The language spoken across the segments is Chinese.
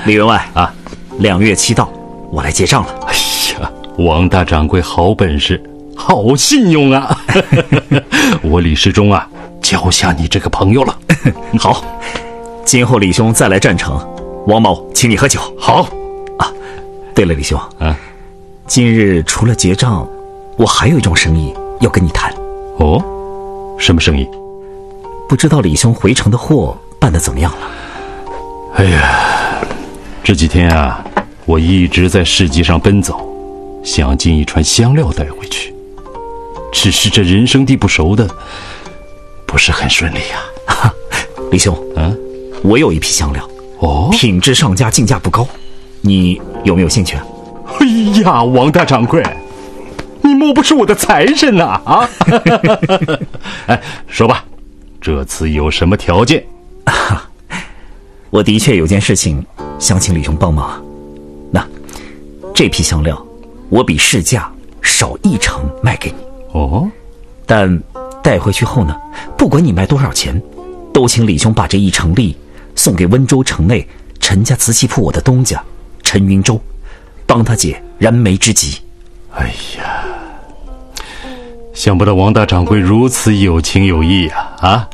李员外啊，2月期到，我来结账了。 哎呀，王大掌柜好本事，好信用啊！我李世忠啊，交下你这个朋友了。 好，今后李兄再来战城，王某请你喝酒。 好啊，对了，李兄啊， 今日除了结账，我还有一种生意要跟你谈。 哦，什么生意？ 不知道李兄回城的货办得怎么样了？ 哎呀，这几天啊，我一直在市集上奔走，想进一串香料带回去，只是这人生地不熟的，不是很顺利啊。 李兄，我有一批香料，品质上佳，进价不高，你有没有兴趣啊？ 哎呀，王大掌柜，你莫不是我的财神呐？啊！哎，说吧，这次有什么条件？ 我的确有件事情想请李兄帮忙。那这批香料我比市价少1成卖给你。 哦， 但带回去后呢，不管你卖多少钱，都请李兄把这1成粒送给温州城内陈家瓷器铺我的东家陈云洲，帮他解燃眉之急。 哎呀，想不到王大掌柜如此有情有义啊！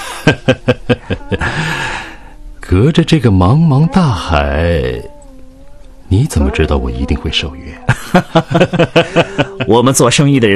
隔着这个茫茫大海，你怎么知道我一定会受约？ 我们做生意的人